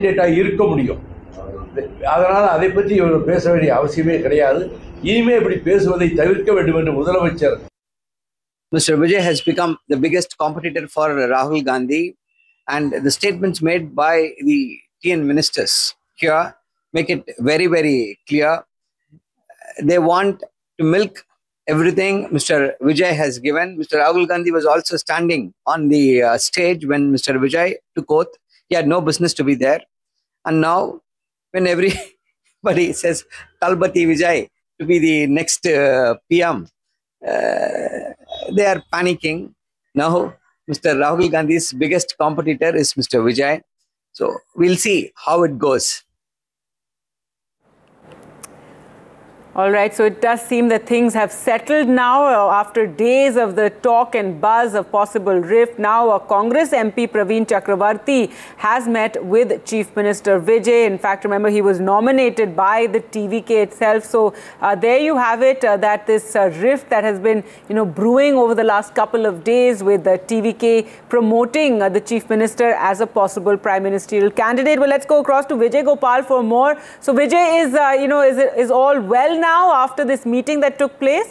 இருக்க முடியும். அதனால் அதை பற்றி இவர் பேச வேண்டிய அவசியமே கிடையாது. இனிமே இப்படி பேசுவதை தவிர்க்க வேண்டும் என்று முதலமைச்சர். Mr. Vijay has become the biggest competitor for Rahul Gandhi, and the statements made by the TN ministers here make it very, very clear. They want to milk everything Mr. Vijay has given. Mr. Rahul Gandhi was also standing on the stage when Mr. Vijay took oath. He had no business to be there. And now, when everybody says Talbati Vijay to be the next PM, they are panicking. Now, Mr. Rahul Gandhi's biggest competitor is Mr. Vijay. So, we'll see how it goes. All right, so it does seem that things have settled now after days of the talk and buzz of possible rift. Now, Congress MP Praveen Chakravarti has met with Chief Minister Vijay. In fact, remember, he was nominated by the TVK itself. So there you have it, that this rift that has been, brewing over the last couple of days with the TVK promoting the Chief Minister as a possible prime ministerial candidate. Well, let's go across to Vijay Gopal for more. So Vijay, is all well now after this meeting that took place?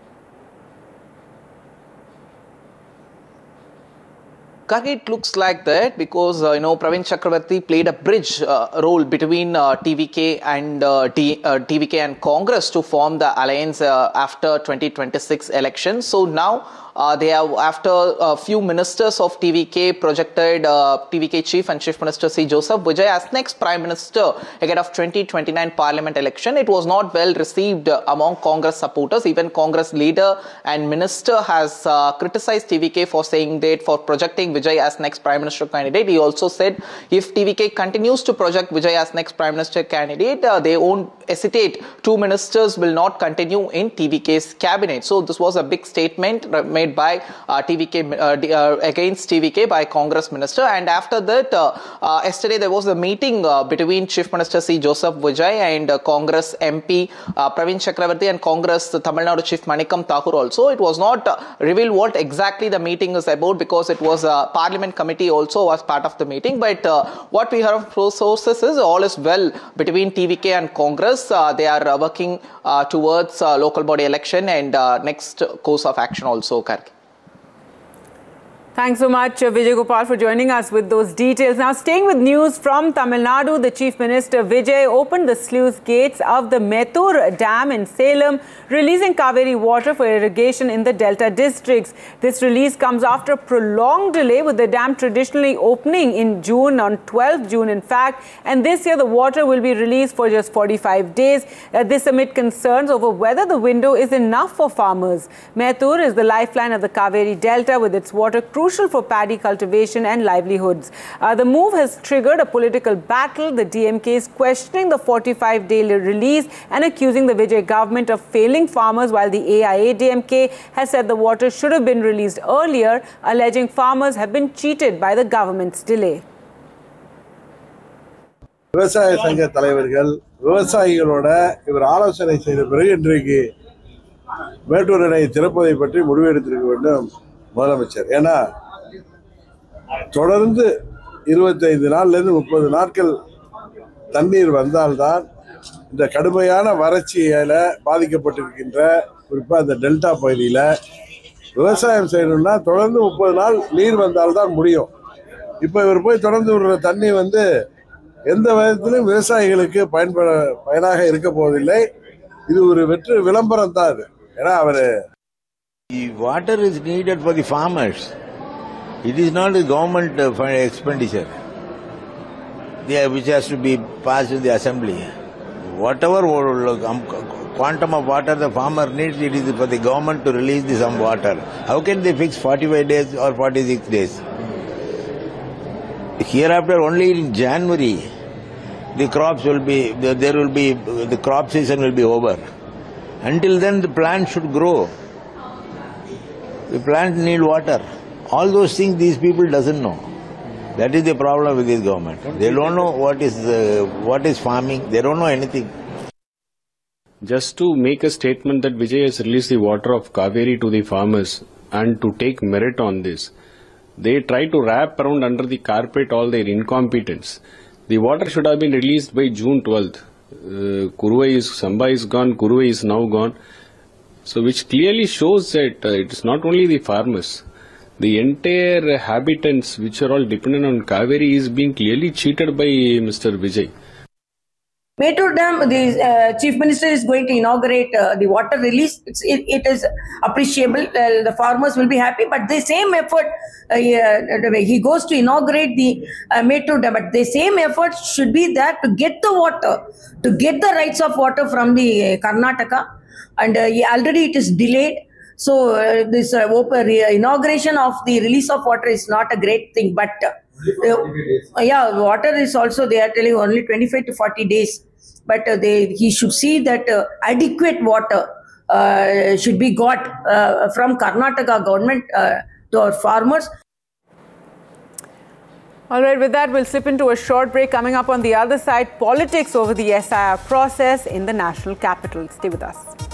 Kargi, it looks like that because, Praveen Chakravarti played a bridge role between TVK and Congress to form the alliance after 2026 elections. So now they have, after a few ministers of TVK projected TVK Chief and Chief Minister C. Joseph Vijay as next Prime Minister ahead of 2029 Parliament election. It was not well received among Congress supporters. Even Congress leader and minister has criticized TVK for saying that, for projecting Vijay as next Prime Minister candidate. He also said if TVK continues to project Vijay as next Prime Minister candidate, they won't hesitate. Two ministers will not continue in TVK's cabinet. So this was a big statement made by TVK against TVK by Congress minister. And after that, yesterday there was a meeting between Chief Minister C. Joseph Vijay and Congress MP Praveen Chakravarti and Congress Tamil Nadu Chief Manikam Thakur also. It was not revealed what exactly the meeting is about because it was a Parliament committee also was part of the meeting. But what we heard from sources is all is well between TVK and Congress. They are working towards local body election and next course of action also. Thanks so much, Vijay Gopal, for joining us with those details. Now, staying with news from Tamil Nadu, the Chief Minister Vijay opened the sluice gates of the Mettur Dam in Salem, releasing Kaveri water for irrigation in the Delta districts. This release comes after a prolonged delay, with the dam traditionally opening in June, on 12th June in fact. And this year, the water will be released for just 45 days. This amid concerns over whether the window is enough for farmers. Mettur is the lifeline of the Kaveri Delta, with its water crucial for paddy cultivation and livelihoods. The move has triggered a political battle. The DMK is questioning the 45-day release and accusing the Vijay government of failing farmers, while the AIADMK has said the water should have been released earlier, alleging farmers have been cheated by the government's delay. விவசாய சங்க தலைவர்கள் விவசாயிகளோட இவர் ஆலோசனை செய்த பிறகு இன்றைக்கு மேட்டூர் அணையை திறப்பதை பற்றி முடிவெடுத்திருக்க வேண்டும் முதலமைச்சர். ஏன்னா தொடர்ந்து 25 நாள்லேருந்து 30 நாட்கள் தண்ணீர் வந்தால்தான் இந்த கடுமையான வறட்சியால் பாதிக்கப்பட்டிருக்கின்ற குறிப்பாக இந்த டெல்டா பகுதியில் விவசாயம் செய்யணும்னா தொடர்ந்து 30 நாள் நீர் வந்தால்தான் முடியும். இப்போ இவர் போய் தொடர்ந்து விடுற தண்ணி எந்த விதத்திலும் விவசாயிகளுக்கு பயனாக இருக்க போவதில்லை. இது ஒரு வெற்று விளம்பரம் தான். இது ஏன்னா The water is needed for the farmers. It is not the government expenditure which has to be passed in the assembly. Whatever quantum of water the farmer needs, it is for the government to release some water. How can they fix 45 days or 46 days? Hereafter, only in January, the crops will be, the crop season will be over. Until then, the plant should grow. The plants need water. All those things these people doesn't know. That is the problem with this government. They don't know what is farming. They don't know anything. Just to make a statement that Vijay has released the water of Kaveri to the farmers and to take merit on this, they try to wrap around under the carpet all their incompetence. The water should have been released by June 12th. Samba is gone, Kuruvai is now gone. So which clearly shows that it is not only the farmers. The entire habitants which are all dependent on Kaveri is being clearly cheated by Mr. Vijay. Mettur Dam, the Chief Minister is going to inaugurate the water release. It is appreciable. The farmers will be happy. But the same effort, he goes to inaugurate the Mettur Dam. But the same effort should be there to get the water, to get the rights of water from the Karnataka. And already it is delayed. So this inauguration of the release of water is not a great thing. But water is also, they are telling only 25 to 40 days. But he should see that adequate water should be got from Karnataka government to our farmers. All right, with that, we'll slip into a short break. Coming up on the other side, politics over the SIR process in the national capital. Stay with us.